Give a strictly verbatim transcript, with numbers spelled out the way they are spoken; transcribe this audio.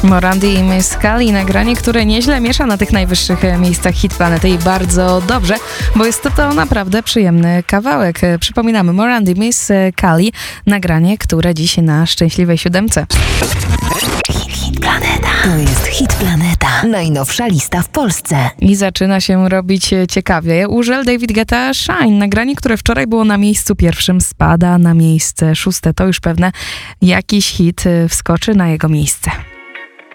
Morandi i Miss Kali, nagranie, które nieźle miesza na tych najwyższych miejscach Hit Planety i bardzo dobrze, bo jest to, to naprawdę przyjemny kawałek. Przypominamy, Morandi, Miss Kali, nagranie, które dziś na Szczęśliwej Siódemce. Hit, hit Planeta. To jest Hit Planeta. Najnowsza lista w Polsce. I zaczyna się robić ciekawie. Urzel David Guetta Shine. Nagranie, które wczoraj było na miejscu pierwszym, spada na miejsce szóste. To już pewne jakiś hit wskoczy na jego miejsce.